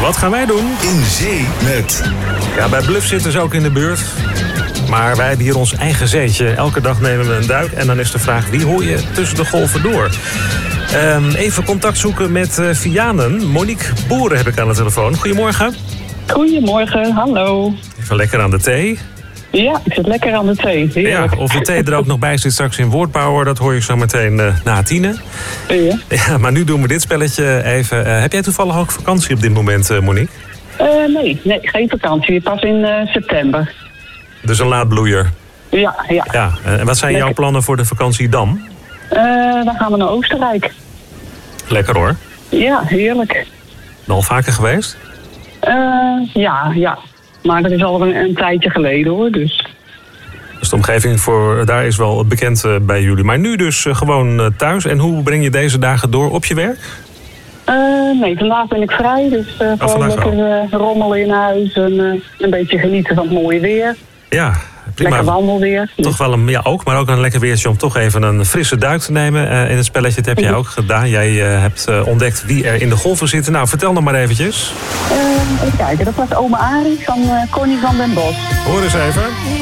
Wat gaan wij doen? In zee met... Ja, bij Bluff zitten ze ook in de buurt. Maar wij hebben hier ons eigen zeetje. Elke dag nemen we een duik en dan is de vraag... wie hoor je tussen de golven door? Even contact zoeken met Vianen. Monique Boeren heb ik aan de telefoon. Goedemorgen. Goedemorgen, hallo. Even lekker aan de thee. Ja, ik zit lekker aan de thee. Heerlijk. Ja, of de thee er ook nog bij zit straks in Woordpower... dat hoor je zo meteen na 10:00. Ja, maar nu doen we dit spelletje even. Heb jij toevallig ook vakantie op dit moment, Monique? Nee, geen vakantie. Pas in september. Dus een laatbloeier. Ja. En wat zijn jouw plannen voor de vakantie dan? Dan gaan we naar Oostenrijk. Lekker hoor. Ja, heerlijk. Al vaker geweest? Ja. Maar dat is al een tijdje geleden hoor, dus... Dus de omgeving daar is wel bekend bij jullie. Maar nu dus gewoon thuis. En hoe breng je deze dagen door op je werk? Nee, vandaag ben ik vrij. Dus gewoon lekker rommelen in huis. En een beetje genieten van het mooie weer. Ja, prima. Lekker wandelweer. Toch wel maar ook een lekker weertje om toch even een frisse duik te nemen in het spelletje. Dat heb jij ook gedaan. Jij hebt ontdekt wie er in de golven zitten. Nou, vertel nog maar eventjes. Even kijken, dat was oma Arie van Connie van den Bos. Hoor eens even.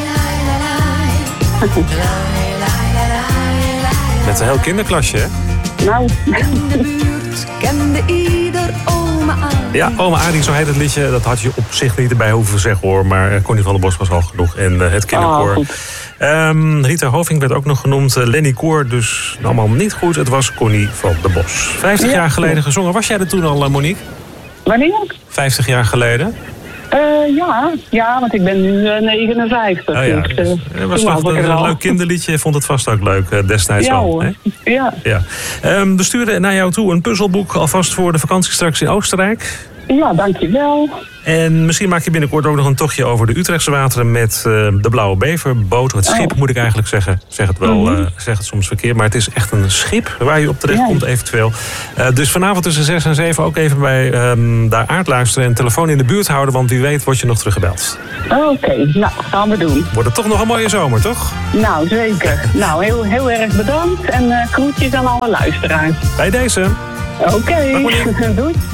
Met een heel kinderklasje, hè? Nou. Kende ieder oma Arie. Ja, oma Arie, zo heet het liedje. Dat had je op zich niet erbij hoeven zeggen hoor. Maar Connie van den Bos was al genoeg. En het kinderkoor. Rita Hovink werd ook nog genoemd. Lenny Koor, dus allemaal niet goed. Het was Connie van den Bos. 50 jaar geleden gezongen. Was jij er toen al, Monique? Wanneer? 50 jaar geleden? Ja, want ik ben nu 59. Oh ja, dus, het was toch een leuk kinderliedje. Je vond het vast ook leuk destijds al. Hoor. Hè? Ja. We sturen naar jou toe een puzzelboek alvast voor de vakantie straks in Oostenrijk. Ja, dankjewel. En misschien maak je binnenkort ook nog een tochtje over de Utrechtse wateren met de Blauwe Beverboot. Het schip moet ik eigenlijk zeggen. Zeg het soms verkeerd, maar het is echt een schip waar je op terecht komt eventueel. Dus vanavond tussen 6 en 7 ook even bij daar aardluisteren en telefoon in de buurt houden, want wie weet word je nog teruggebeld. Oké, nou, gaan we doen. Wordt het toch nog een mooie zomer, toch? Nou, zeker. Nou, heel erg bedankt en groetjes aan alle luisteraars. Bij deze. Oké, doei.